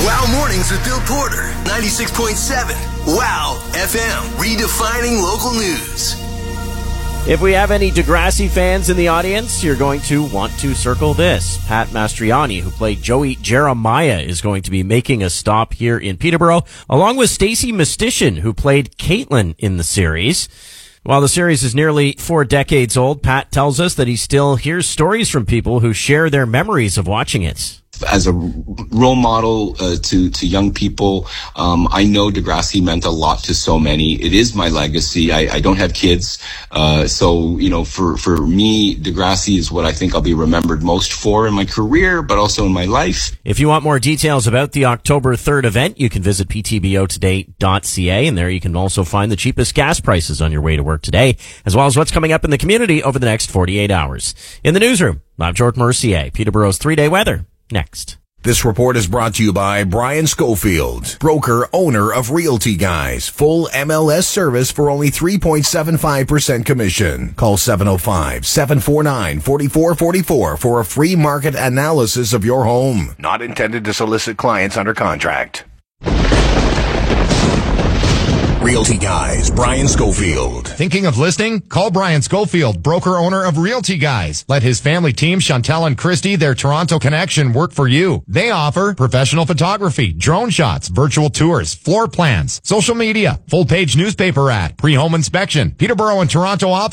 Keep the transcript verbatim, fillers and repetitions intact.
Wow Mornings with Bill Porter, ninety-six point seven. Wow F M, redefining local news. If we have any Degrassi fans in the audience, you're going to want to circle this. Pat Mastriani, who played Joey Jeremiah, is going to be making a stop here in Peterborough, along with Stacey Mistyshin, who played Caitlin in the series. While the series is nearly four decades old, Pat tells us that he still hears stories from people who share their memories of watching it. As a role model uh, to to young people, um, I know Degrassi meant a lot to so many. It is my legacy. I, I don't have kids, uh, so you know, for for me, Degrassi is what I think I'll be remembered most for in my career, but also in my life. If you want more details about the October third event, you can visit p t b o today dot c a, and there you can also find the cheapest gas prices on your way to work today, as well as what's coming up in the community over the next forty-eight hours. In the newsroom, I'm Jordan Mercier. Peterborough's three-day weather. Next. This report is brought to you by Brian Schofield, broker, owner of Realty Guys. Full M L S service for only three point seven five percent commission. Call seven oh five, seven four nine, four four four four for a free market analysis of your home. Not intended to solicit clients under contract. Realty Guys, Brian Schofield. Thinking of listing? Call Brian Schofield, broker owner of Realty Guys. Let his family team, Chantel and Christy, their Toronto connection, work for you. They offer professional photography, drone shots, virtual tours, floor plans, social media, full page newspaper ad, pre-home inspection, Peterborough and Toronto office.